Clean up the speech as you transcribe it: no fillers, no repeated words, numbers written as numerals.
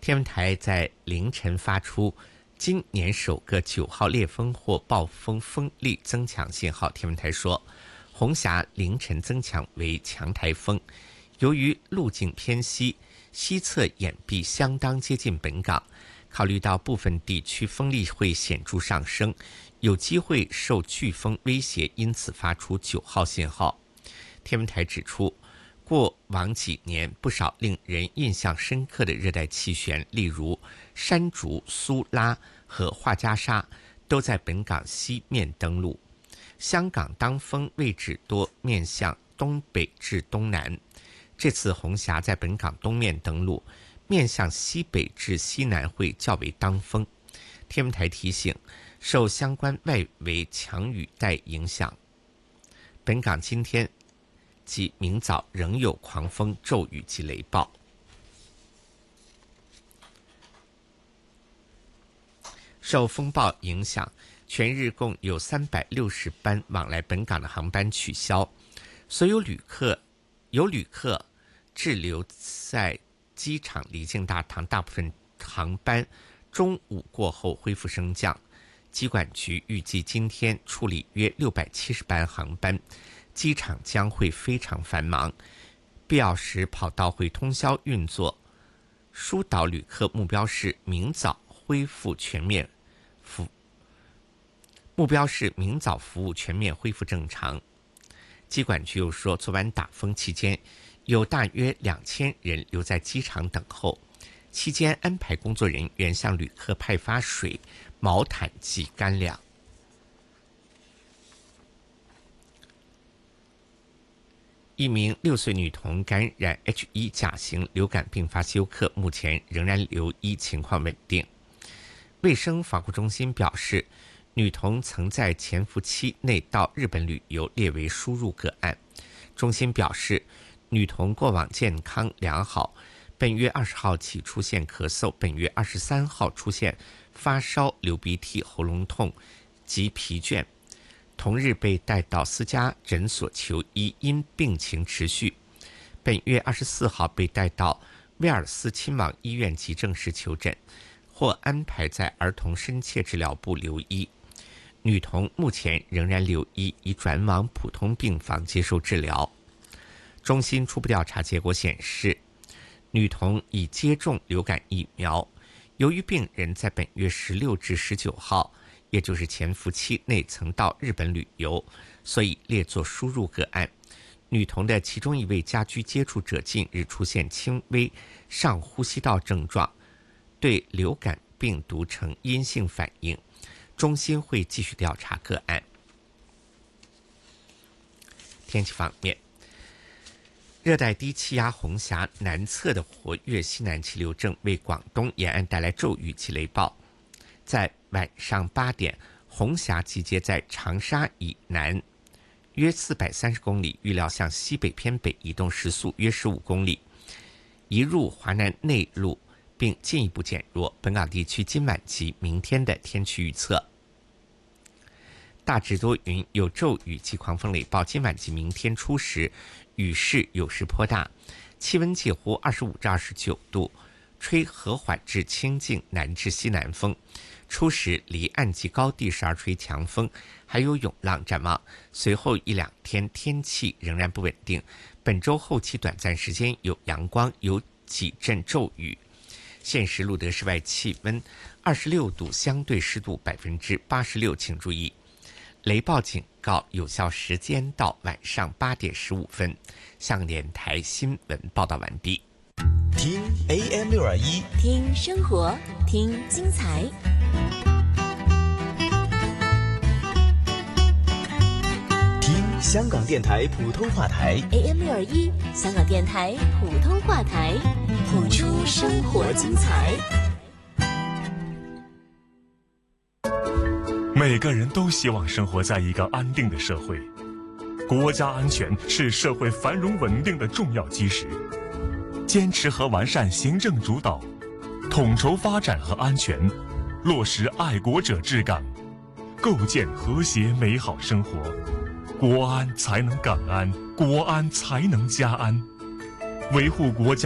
天文台在凌晨发出今年首个9号烈风或暴风风力增强信号。天文台说，红霞凌晨增强为强台风，由于路径偏西，西侧眼壁相当接近本港，考虑到部分地区风力会显著上升，有机会受飓风威胁，因此发出9号信号。天文台指出，过往几年不少令人印象深刻的热带气旋，例如山竹、苏拉和画家沙，都在本港西面登陆。香港当风位置多面向东北至东南，这次红霞在本港东面登陆，面向西北至西南会较为当风。天文台提醒，受相关外围强雨带影响，本港今天及明早仍有狂风、骤雨及雷暴。受风暴影响，全日共有360班往来本港的航班取消，所有旅客滞留在机场离境大堂，大部分航班中午过后恢复升降。机管局预计今天处理约670班航班，机场将会非常繁忙，必要时跑道会通宵运作，疏导旅客目标是明早服务全面恢复正常。机管局又说，昨晚打风期间，有大约2000人留在机场等候，期间安排工作人员向旅客派发水、毛毯及干粮。一名6岁女童感染 H1 甲型流感并发休克，目前仍然留医，情况稳定。卫生防护中心表示，女童曾在潜伏期内到日本旅游，列为输入个案。中心表示，女童过往健康良好，本月20号起出现咳嗽，本月23号出现发烧、流鼻涕、喉咙痛及疲倦，同日被带到私家诊所求医，因病情持续，本月24号被带到威尔斯亲王医院急症室求诊，或安排在儿童深切治疗部留医。女童目前仍然留医，已转往普通病房接受治疗。中心初步调查结果显示，女童已接种流感疫苗。由于病人在本月16至19号，也就是潜伏期内曾到日本旅游，所以列作输入个案。女童的其中一位家居接触者近日出现轻微上呼吸道症状，对流感病毒呈阴性反应。中心会继续调查个案。天气方面，热带低气压红霞南侧的活跃西南气流正为广东沿岸带来骤雨及雷暴。在晚上8点，红霞集结在长沙以南约430公里，预料向西北偏北移动，时速约15公里，移入华南内陆并进一步减弱。本港地区今晚及明天的天气预测：大致多云，有骤雨及狂风雷暴。今晚及明天初时雨势有时颇大，气温介乎25至29度，吹和缓至清劲南至西南风。初时离岸及高地时而吹强风，还有涌浪。展望随后1-2天天气仍然不稳定，本周后期短暂时间有阳光，有几阵骤雨。现时录得室外气温26度，相对湿度86%，请注意雷暴警告有效时间到晚上8点15分。香港电台新闻报道完毕。 听 AM621， 听生活，听精彩。 听香港电台普通话台 AM621，香港电台普通话台，谱出生活精彩。 每个人都希望生活在一个安定的社会，国家安全是社会繁荣稳定的重要基石。坚持和完善行政主导，统筹发展和安全，落实爱国者治港，构建和谐美好生活，国安才能港安，国安才能家安，维护国家